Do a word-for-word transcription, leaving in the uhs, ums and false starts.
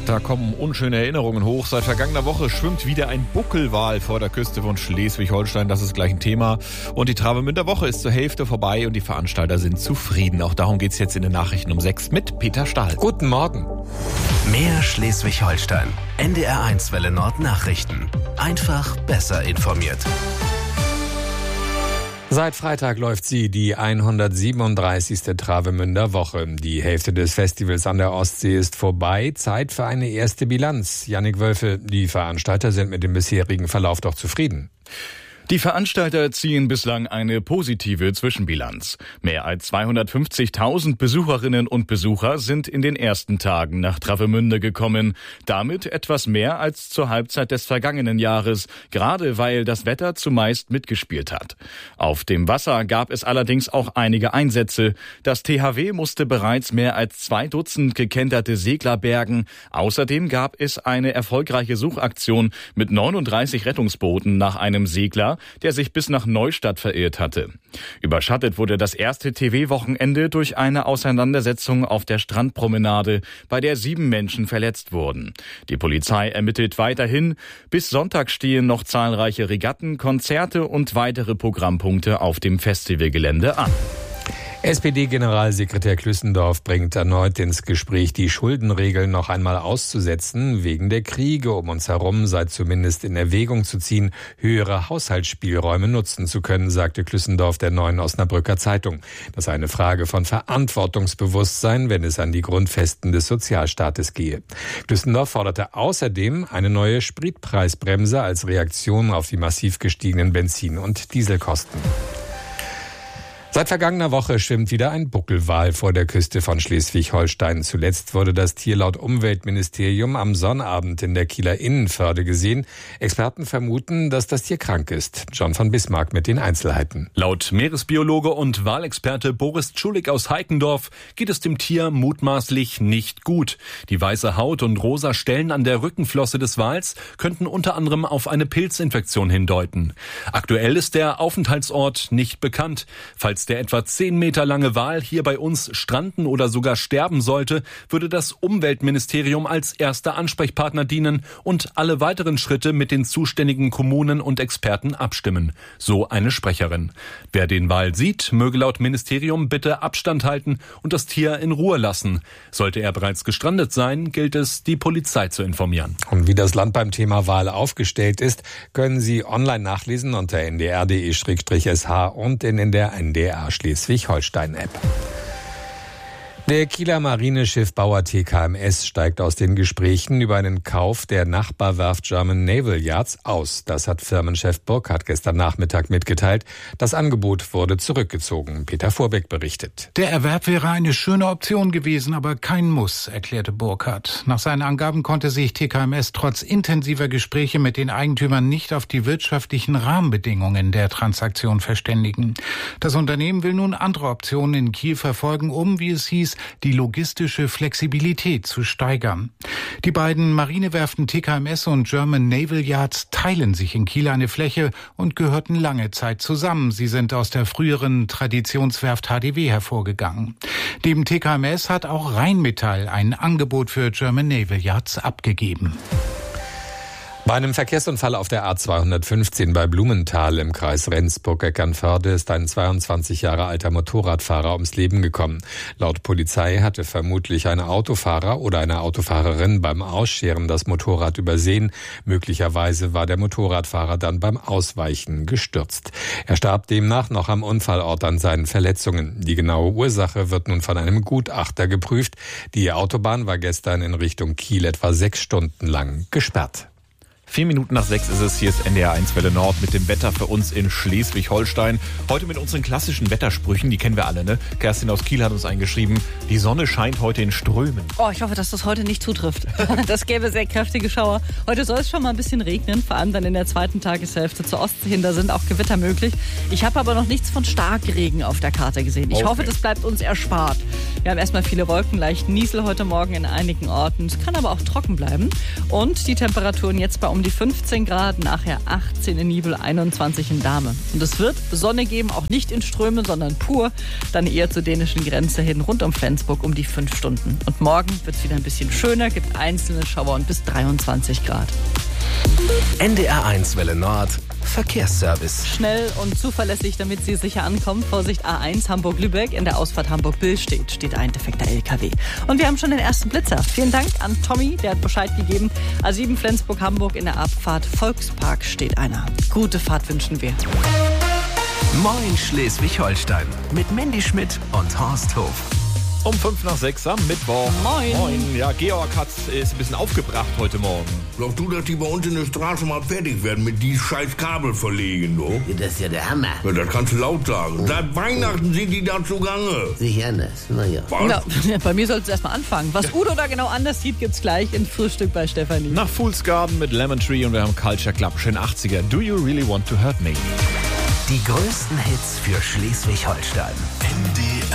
Da kommen unschöne Erinnerungen hoch. Seit vergangener Woche schwimmt wieder ein Buckelwal vor der Küste von Schleswig-Holstein. Das ist gleich ein Thema. Und die Travemünder Woche ist zur Hälfte vorbei und die Veranstalter sind zufrieden. Auch darum geht's jetzt in den Nachrichten um sechs mit Peter Stahl. Guten Morgen. Mehr Schleswig-Holstein. N D R eins Welle Nord Nachrichten. Einfach besser informiert. Seit Freitag läuft sie, die hundertsiebenunddreißigste Travemünder Woche. Die Hälfte des Festivals an der Ostsee ist vorbei. Zeit für eine erste Bilanz. Jannik Wölfe, die Veranstalter sind mit dem bisherigen Verlauf doch zufrieden. Die Veranstalter ziehen bislang eine positive Zwischenbilanz. Mehr als zweihundertfünfzigtausend Besucherinnen und Besucher sind in den ersten Tagen nach Travemünde gekommen. Damit etwas mehr als zur Halbzeit des vergangenen Jahres, gerade weil das Wetter zumeist mitgespielt hat. Auf dem Wasser gab es allerdings auch einige Einsätze. Das T H W musste bereits mehr als zwei Dutzend gekenterte Segler bergen. Außerdem gab es eine erfolgreiche Suchaktion mit neununddreißig Rettungsbooten nach einem Segler, der sich bis nach Neustadt verirrt hatte. Überschattet wurde das erste T V-Wochenende durch eine Auseinandersetzung auf der Strandpromenade, bei der sieben Menschen verletzt wurden. Die Polizei ermittelt weiterhin. Bis Sonntag stehen noch zahlreiche Regatten, Konzerte und weitere Programmpunkte auf dem Festivalgelände an. S P D-Generalsekretär Klüssendorf bringt erneut ins Gespräch, die Schuldenregeln noch einmal auszusetzen. Wegen der Kriege um uns herum sei zumindest in Erwägung zu ziehen, höhere Haushaltsspielräume nutzen zu können, sagte Klüssendorf der Neuen Osnabrücker Zeitung. Das sei eine Frage von Verantwortungsbewusstsein, wenn es an die Grundfesten des Sozialstaates gehe. Klüssendorf forderte außerdem eine neue Spritpreisbremse als Reaktion auf die massiv gestiegenen Benzin- und Dieselkosten. Seit vergangener Woche schwimmt wieder ein Buckelwal vor der Küste von Schleswig-Holstein. Zuletzt wurde das Tier laut Umweltministerium am Sonnabend in der Kieler Innenförde gesehen. Experten vermuten, dass das Tier krank ist. John von Bismarck mit den Einzelheiten. Laut Meeresbiologe und Walexperte Boris Tschulik aus Heikendorf geht es dem Tier mutmaßlich nicht gut. Die weiße Haut und rosa Stellen an der Rückenflosse des Wals könnten unter anderem auf eine Pilzinfektion hindeuten. Aktuell ist der Aufenthaltsort nicht bekannt. Falls der etwa zehn Meter lange Wal hier bei uns stranden oder sogar sterben sollte, würde das Umweltministerium als erster Ansprechpartner dienen und alle weiteren Schritte mit den zuständigen Kommunen und Experten abstimmen. So eine Sprecherin. Wer den Wal sieht, möge laut Ministerium bitte Abstand halten und das Tier in Ruhe lassen. Sollte er bereits gestrandet sein, gilt es, die Polizei zu informieren. Und wie das Land beim Thema Wal aufgestellt ist, können Sie online nachlesen unter n d r punkt d e slash s h und in, in der N D R Schleswig-Holstein-App. Der Kieler Marineschiffbauer T K M S steigt aus den Gesprächen über einen Kauf der Nachbarwerft German Naval Yards aus. Das hat Firmenchef Burkhardt gestern Nachmittag mitgeteilt. Das Angebot wurde zurückgezogen. Peter Vorbeck berichtet. Der Erwerb wäre eine schöne Option gewesen, aber kein Muss, erklärte Burkhardt. Nach seinen Angaben konnte sich T K M S trotz intensiver Gespräche mit den Eigentümern nicht auf die wirtschaftlichen Rahmenbedingungen der Transaktion verständigen. Das Unternehmen will nun andere Optionen in Kiel verfolgen, um, wie es hieß, die logistische Flexibilität zu steigern. Die beiden Marinewerften T K M S und German Naval Yards teilen sich in Kiel eine Fläche und gehörten lange Zeit zusammen. Sie sind aus der früheren Traditionswerft H D W hervorgegangen. Neben T K M S hat auch Rheinmetall ein Angebot für German Naval Yards abgegeben. Bei einem Verkehrsunfall auf der A zweihundertfünfzehn bei Blumenthal im Kreis Rendsburg-Eckernförde ist ein zweiundzwanzig Jahre alter Motorradfahrer ums Leben gekommen. Laut Polizei hatte vermutlich ein Autofahrer oder eine Autofahrerin beim Ausscheren das Motorrad übersehen. Möglicherweise war der Motorradfahrer dann beim Ausweichen gestürzt. Er starb demnach noch am Unfallort an seinen Verletzungen. Die genaue Ursache wird nun von einem Gutachter geprüft. Die Autobahn war gestern in Richtung Kiel etwa sechs Stunden lang gesperrt. Vier Minuten nach sechs ist es. Hier ist N D R eins Welle Nord mit dem Wetter für uns in Schleswig-Holstein. Heute mit unseren klassischen Wettersprüchen, die kennen wir alle, ne? Kerstin aus Kiel hat uns eingeschrieben, die Sonne scheint heute in Strömen. Oh, ich hoffe, dass das heute nicht zutrifft. Das gäbe sehr kräftige Schauer. Heute soll es schon mal ein bisschen regnen, vor allem dann in der zweiten Tageshälfte zur Ostsee hin. Da sind auch Gewitter möglich. Ich habe aber noch nichts von Starkregen auf der Karte gesehen. Ich okay. hoffe, das bleibt uns erspart. Wir haben erstmal viele Wolken, leicht Niesel heute Morgen in einigen Orten. Es kann aber auch trocken bleiben. Und die Temperaturen jetzt bei um die fünfzehn Grad, nachher achtzehn in Nibel, einundzwanzig in Dahme. Und es wird Sonne geben, auch nicht in Strömen, sondern pur, dann eher zur dänischen Grenze hin, rund um Flensburg um die fünf Stunden. Und morgen wird es wieder ein bisschen schöner, gibt einzelne Schauer und bis dreiundzwanzig Grad. N D R eins Welle Nord, Verkehrsservice. Schnell und zuverlässig, damit Sie sicher ankommen. Vorsicht, A eins Hamburg-Lübeck, in der Ausfahrt Hamburg-Billstedt steht ein defekter L K W. Und wir haben schon den ersten Blitzer. Vielen Dank an Tommy, der hat Bescheid gegeben. A sieben Flensburg-Hamburg, in der Abfahrt Volkspark steht einer. Gute Fahrt wünschen wir. Moin Schleswig-Holstein mit Mandy Schmidt und Horst Hof. Um fünf nach sechs am Mittwoch. Moin. Moin. Ja, Georg hat, ist ein bisschen aufgebracht heute Morgen. Glaubst du, dass die bei uns in der Straße mal fertig werden mit die scheiß Kabel verlegen, du? Das ist ja der Hammer. Ja, das kannst du laut sagen. Oh. Seit Weihnachten sind die da zugange. Sich anders, naja. Ja, bei mir sollten Sie erstmal anfangen. Was Udo da genau anders sieht, gibt's gleich in Frühstück bei Stefanie. Nach Fool's Garden mit Lemon Tree und wir haben Culture Club, schön achtziger. Do you really want to hurt me? Die größten Hits für Schleswig-Holstein. N D